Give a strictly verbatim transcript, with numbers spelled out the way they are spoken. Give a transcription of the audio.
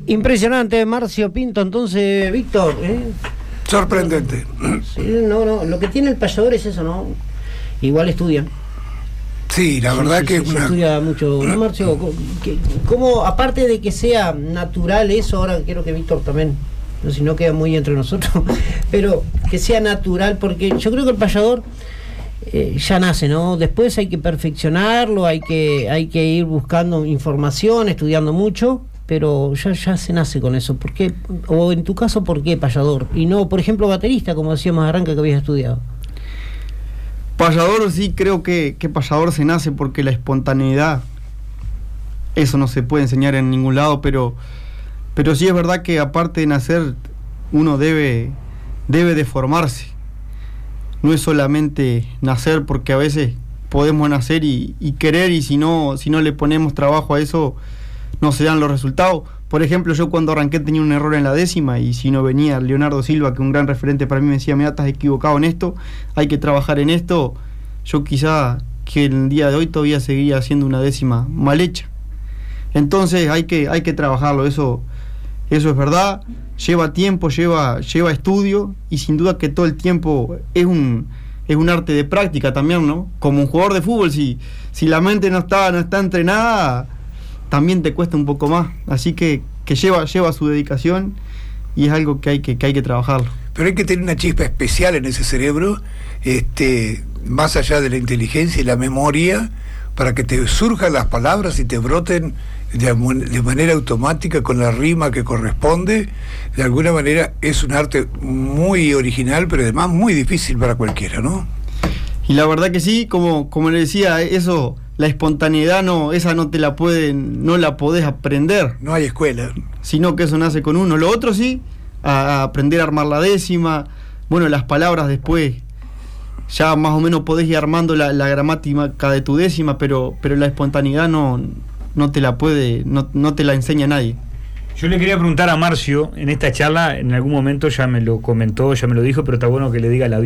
Impresionante, Marcio Pinto. Entonces, Víctor, ¿eh? Sorprendente. Sí, no, no, lo que tiene el payador es eso, ¿no? Igual estudia. Sí, la verdad sí, que sí, es se una... estudia mucho, ¿no, Marcio? ¿Cómo, aparte de que sea natural eso, ahora quiero que Víctor también, no, si no queda muy entre nosotros, pero que sea natural, porque yo creo que el payador eh, ya nace, ¿no? Después hay que perfeccionarlo, hay que, hay que ir buscando información, estudiando mucho, pero ya, ya se nace con eso. ¿Por qué? O en tu caso, ¿por qué payador? Y no, por ejemplo, baterista, como decíamos arranca que habías estudiado. Payador, sí, creo que, que payador se nace porque la espontaneidad, eso no se puede enseñar en ningún lado, pero, pero sí es verdad que aparte de nacer, uno debe, debe de formarse. No es solamente nacer, porque a veces podemos nacer y, y querer, y si no, si no le ponemos trabajo a eso, no se dan los resultados. Por ejemplo, yo cuando arranqué tenía un error en la décima, y si no venía Leonardo Silva, que un gran referente para mí, me decía, mira, estás equivocado en esto, hay que trabajar en esto, yo quizá que el día de hoy todavía seguía haciendo una décima mal hecha. Entonces hay que, hay que trabajarlo, eso, eso es verdad, lleva tiempo, lleva, lleva estudio, y sin duda que todo el tiempo es un, es un arte de práctica también, ¿no? Como un jugador de fútbol, si, si la mente no está, no está entrenada, también te cuesta un poco más, así que, que lleva, lleva su dedicación, y es algo que hay que, que hay que trabajarlo. Pero hay que tener una chispa especial en ese cerebro, este, más allá de la inteligencia y la memoria, para que te surjan las palabras y te broten de, de manera automática con la rima que corresponde. De alguna manera es un arte muy original, pero además muy difícil para cualquiera, ¿no? Y la verdad que sí, como, como le decía, eso... La espontaneidad no, esa no te la pueden, no la podés aprender. No hay escuela. Sino que eso nace con uno. Lo otro sí, a, a aprender a armar la décima, bueno, las palabras después, ya más o menos podés ir armando la, la gramática de tu décima, pero, pero la espontaneidad no, no te la puede, no, no te la enseña nadie. Yo le quería preguntar a Marcio, en esta charla, en algún momento ya me lo comentó, ya me lo dijo, pero está bueno que le diga la